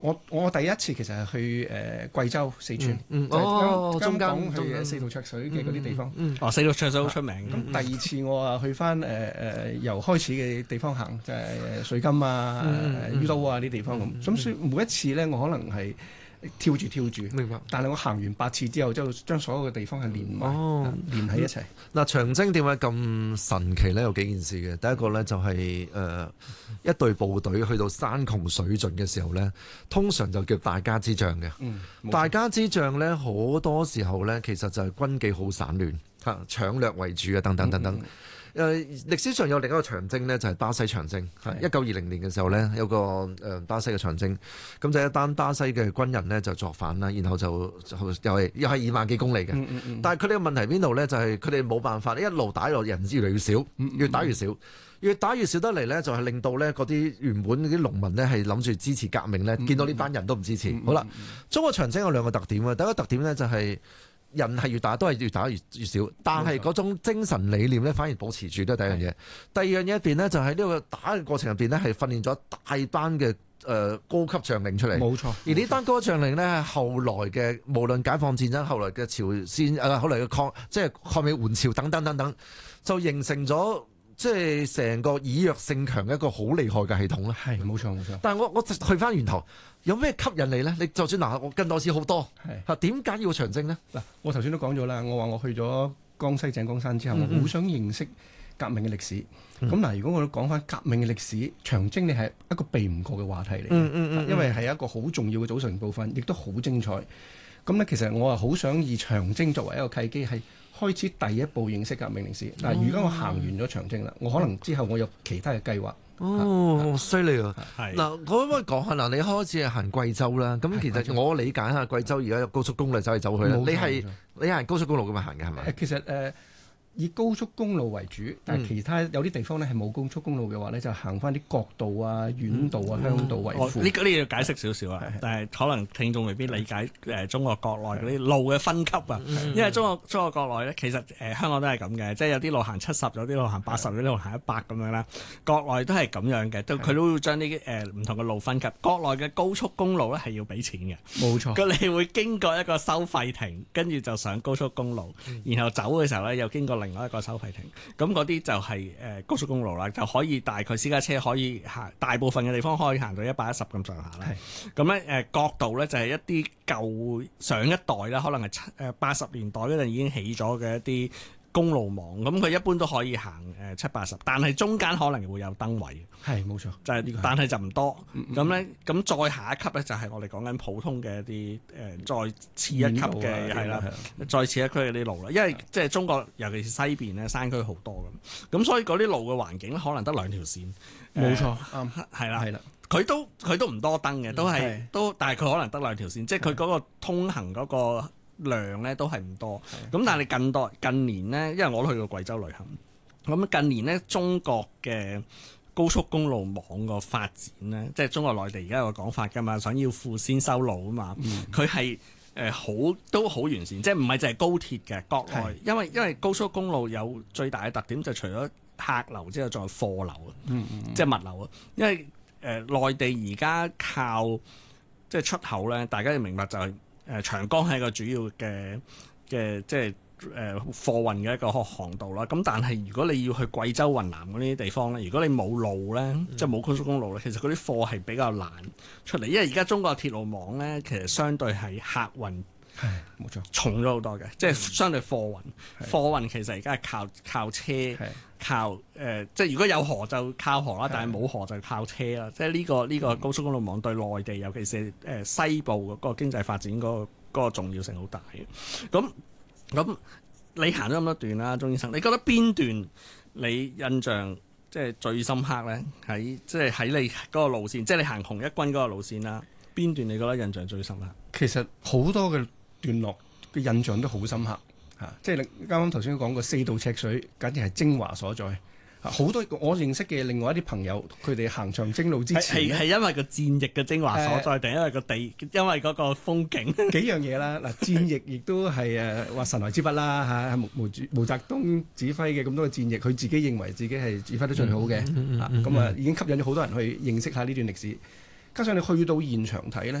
我第一次其實係去貴州、四川， 中間去四渡赤水嘅嗰啲地方。 四渡赤水好出名。 咁第二次我去翻由開始嘅地方行，就係水金啊、于都啊啲地方咁。所以每一次咧，我可能係跳住， 明白。 但係我行完8次之後，就將所有嘅地方係連埋，連喺一齊。 嗱，長征點解咁神奇咧？有幾件事嘅。第一個咧就係一隊部隊去到山窮水盡嘅時候咧，通常就叫大家之仗嘅。大家之仗咧，好多時候咧，其實就係軍紀好散亂，搶掠為主啊，等等等等。歷史上有另一個長征呢，就係巴西長征。1920年嘅時候呢，有個巴西嘅長征，咁就一班巴西嘅軍人呢，就作反啦，然後就又係2萬幾公里嘅。但係佢哋嘅問題邊度呢？就係佢哋冇辦法，一路打落人越嚟越少，越打越少，越打越少得嚟呢，就係令到呢嗰啲原本啲農民呢，係諗住支持革命呢，見到呢班人都唔支持。好啦，中國長征有2個特點啊，第一個特點呢，就係人係越打都係越打越少，但係嗰種精神理念咧反而保持住，都係第一樣嘢。第二樣嘢入邊呢，就喺呢個打嘅過程入邊呢，係訓練咗大班嘅高級將領出嚟。 冇錯。而呢班高級將領呢，後來嘅無論解放戰爭、後來嘅朝鮮後來嘅抗美援朝等等等等，就形成咗即係成個以弱勝強嘅一個好厲害嘅系統啦。 係冇錯。 但係我去翻源頭。有咩吸引你呢？你就算我跟多次好多，點解要長征呢？ 嗱，我頭先都講咗啦，我話我去咗江西井岡山之後，我好想認識革命嘅歷史。咁嗱，如果我講翻革命嘅歷史，長征你係一個避唔過嘅話題嚟嘅，因為係一個好重要嘅組成部分，亦都好精彩。咁咧，其實我係好想以長征作為一個契機，係開始第一步認識革命歷史。嗱，如果我行完咗長征啦，我可能之後我有其他嘅計劃。 犀利啊！嗱，我可唔可以講下嗱？你開始係行貴州啦，咁其實我理解下貴州而家有高速公路走嚟走去啦。你係高速公路咁樣行嘅係咪？ 其實以高速公路為主，但係其他有啲地方咧係冇高速公路嘅話咧，就行翻啲國道啊、縣道啊、鄉道為輔。 呢個要解釋少少啊，但係可能聽眾未必理解中國國內嗰啲路嘅分級啊。因為中國國內咧，其實香港都係咁嘅，即係有啲路行70，有啲路行80，有啲路行100咁樣啦。國內都係咁樣嘅，佢都會將啲唔同嘅路分級。國內嘅高速公路咧係要俾錢嘅，冇錯。佢哋會經過一個收費亭，跟住就上高速公路，然後走嘅時候咧又經過另外一個收費亭，咁嗰啲就係高速公路啦，就可以大概私家車可以行大部分嘅地方可以行到110咁上下啦。咁咧國道咧就係一啲舊上一代啦，可能係80年代嗰陣已經起咗嘅一啲公路網，咁佢一般都可以行70-80，但係中間可能會有燈位。 係冇錯， 就係但係就唔多。咁咧咁再下一級咧就係我哋講緊普通嘅一啲再次一級嘅係啦，再次一級嘅啲路啦。因為即係中國尤其是西邊咧山區好多咁所以嗰啲路嘅環境咧可能得2條線。 冇錯， 係啦。佢都唔多燈嘅，但係佢可能得2條線，即係佢嗰個通行嗰個量咧都係唔多。咁但係近年咧，因為我都去過貴州旅行，咁近年咧中國嘅高速公路網個發展咧，即係中國內地而家有個講法㗎嘛，想要富先修路啊嘛，佢係都好完善，即係唔係淨係高鐵嘅國內，因為高速公路有最大嘅特點就除咗客流之後，仲有貨流即係物流啊。因為內地而家靠即係出口咧，大家要明白就係長江係一個主要嘅即係貨運嘅一個航道啦。咁但係如果你要去貴州、雲南嗰啲地方咧，如果你冇路咧，即係冇高速公路咧，其實嗰啲貨係比較難出嚟。因為而家中國鐵路網咧，其實相對係客運冇錯重咗好多嘅，即係相對貨運其實而家係靠車。靠即係如果有河就靠河啦，但係冇河就靠車啦。即係呢個高速公路網對內地，尤其是西部嗰個經濟發展嗰個重要性好大嘅。咁你行咗咁多段啦，鐘醫生，你覺得邊段你印象即係最深刻咧？喺你嗰個路線，即係你行紅一軍嗰個路線啦，邊段你覺得印象最深刻？ 其實好多嘅段落嘅印象都好深刻。即係你啱啱頭先講過四渡赤水，簡直係精華所在。好多我認識嘅另外一啲朋友，佢哋行長征路之前係因為個戰役嘅精華所在，定因為因為嗰個風景幾樣嘢啦。嗱，戰役亦都係話神來之筆啦嚇，毛澤東指揮嘅咁多個戰役，佢自己認為自己係指揮得最好嘅。咁已經吸引咗好多人去認識下呢段歷史。 加上你去到現場睇咧，